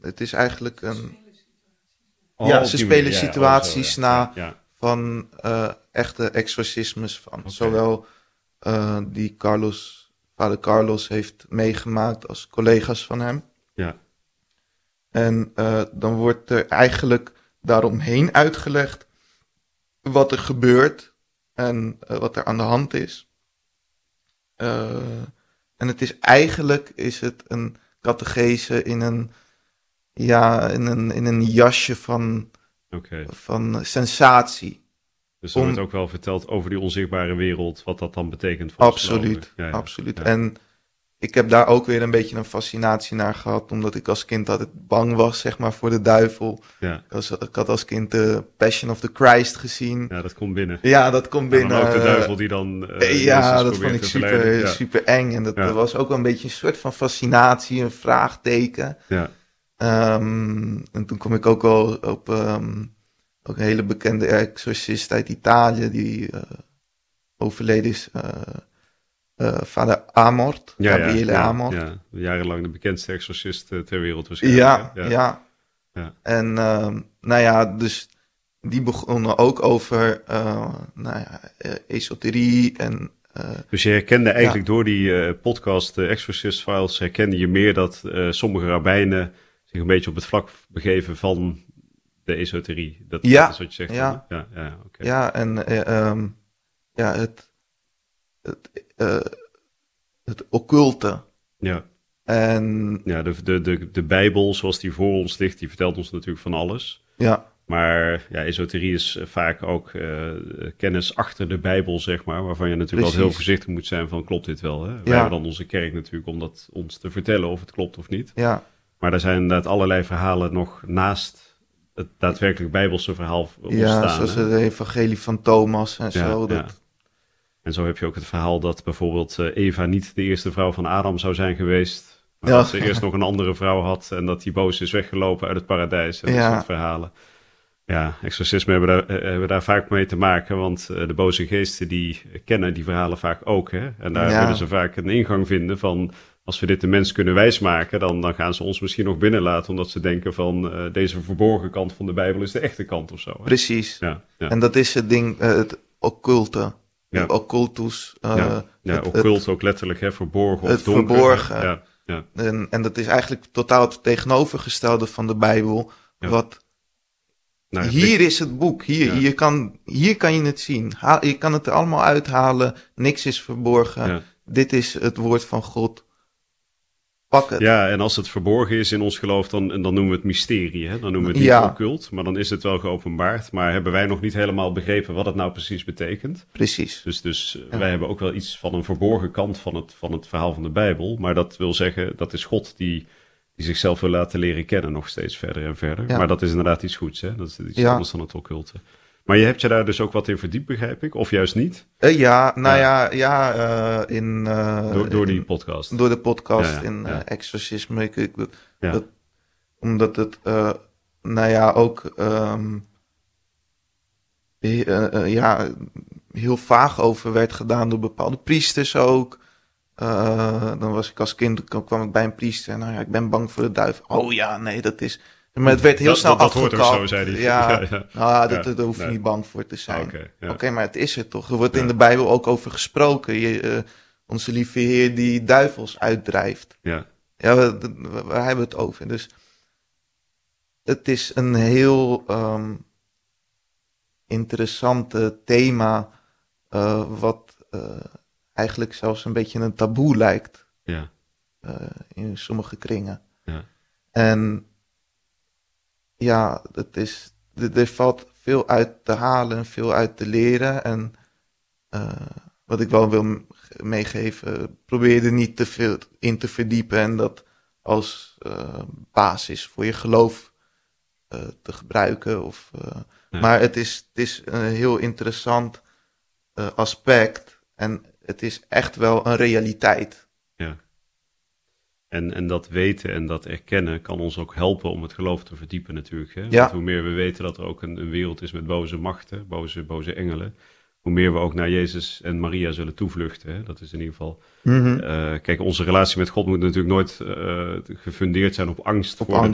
het is eigenlijk een... Ze spelen situaties na Ja. van echte exorcismes van. Okay. Zowel die vader Carlos heeft meegemaakt als collega's van hem. Ja. En dan wordt er eigenlijk daaromheen uitgelegd wat er gebeurt en wat er aan de hand is. En het is eigenlijk een catechese in een jasje van sensatie. Dus er wordt ook wel verteld over die onzichtbare wereld, wat dat dan betekent voor absoluut. Ja. En ik heb daar ook weer een beetje een fascinatie naar gehad, omdat ik als kind altijd bang was, zeg maar, voor de duivel. Ja. Ik had als kind de Passion of the Christ gezien. Ja, dat komt binnen. Ja, dat komt binnen. En dan ook de duivel die dan... dat vond ik super eng. En dat was ook wel een beetje een soort van fascinatie, een vraagteken. Ja. En toen kom ik ook wel op ook een hele bekende exorcist uit Italië, die overleden is... vader Amort, Gabriele Amort. Ja, jarenlang de bekendste exorcist ter wereld waarschijnlijk. Ja. En dus die begonnen ook over esoterie en... Dus je herkende eigenlijk door die podcast Exorcist Files, herkende je meer dat sommige rabbijnen zich een beetje op het vlak begeven van de esoterie. Dat is wat je zegt. Ja, okay. Ja, en het occulte. Ja. En... Ja, de Bijbel zoals die voor ons ligt, die vertelt ons natuurlijk van alles. Ja. Maar esoterie is vaak ook kennis achter de Bijbel, zeg maar, waarvan je natuurlijk wel heel voorzichtig moet zijn van, klopt dit wel? Hè? Wij hebben dan onze kerk natuurlijk om dat ons te vertellen of het klopt of niet. Ja. Maar er zijn inderdaad allerlei verhalen nog naast het daadwerkelijk Bijbelse verhaal ontstaan. Ja, zoals het evangelie van Thomas en zo. Ja. En zo heb je ook het verhaal dat bijvoorbeeld Eva niet de eerste vrouw van Adam zou zijn geweest. Maar dat ze eerst nog een andere vrouw had en dat die boos is weggelopen uit het paradijs. En dat soort verhalen. Ja, exorcismen hebben daar vaak mee te maken, want de boze geesten die kennen die verhalen vaak ook. Hè? En daar willen ze vaak een ingang vinden van, als we dit de mens kunnen wijsmaken, dan gaan ze ons misschien nog binnenlaten, omdat ze denken van, deze verborgen kant van de Bijbel is de echte kant of zo. Hè? Precies. Ja. En dat is het ding, het occulte. Ja. Occultus. Occult ook letterlijk, hè, verborgen of donker. Verborgen. Ja. En dat is eigenlijk totaal het tegenovergestelde van de Bijbel. Ja. Wat... hier is het boek. Hier kan je het zien. Je kan het er allemaal uithalen. Niks is verborgen. Ja. Dit is het woord van God. Pak het. Ja, en als het verborgen is in ons geloof, dan noemen we het mysterie. Hè? Dan noemen we het niet occult, maar dan is het wel geopenbaard. Maar hebben wij nog niet helemaal begrepen wat het nou precies betekent. Precies. Dus wij hebben ook wel iets van een verborgen kant van het verhaal van de Bijbel. Maar dat wil zeggen, dat is God die zichzelf wil laten leren kennen nog steeds verder en verder. Ja. Maar dat is inderdaad iets goeds, hè? Dat is iets anders dan het occulte. Maar je hebt je daar dus ook wat in verdiept, begrijp ik? Of juist niet? Door die podcast. Door de podcast Exorcisme. Omdat het, ook heel vaag over werd gedaan door bepaalde priesters ook. Dan was ik als kind, kwam ik bij een priester en ik ben bang voor de duivel. Oh ja, nee, dat is... Maar het werd heel snel afgekapt. Dat hoort ook zo, zei hij. Daar hoef je niet bang voor te zijn. Oké, maar het is er toch. Er wordt in de Bijbel ook over gesproken. Onze lieve Heer die duivels uitdrijft. Ja. Ja, waar hebben we het over? Dus het is een heel interessante thema, wat eigenlijk zelfs een beetje een taboe lijkt. Ja. In sommige kringen. Ja. En ja, er valt veel uit te halen en veel uit te leren. En wat ik wel wil meegeven, probeer er niet te veel in te verdiepen en dat als basis voor je geloof te gebruiken. Maar het is een heel interessant aspect en het is echt wel een realiteit. Ja. En dat weten en dat erkennen kan ons ook helpen om het geloof te verdiepen natuurlijk. Hè? Ja. Want hoe meer we weten dat er ook een wereld is met boze machten, boze engelen, hoe meer we ook naar Jezus en Maria zullen toevluchten. Hè? Dat is in ieder geval... Mm-hmm. Kijk, onze relatie met God moet natuurlijk nooit gefundeerd zijn op angst voor de